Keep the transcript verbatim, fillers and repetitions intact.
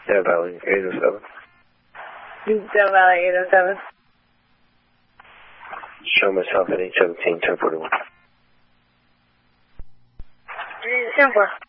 Death Valley eight oh seven. Death Valley eight oh seven. Show myself at eight seventeen, ten forty-one. ten four.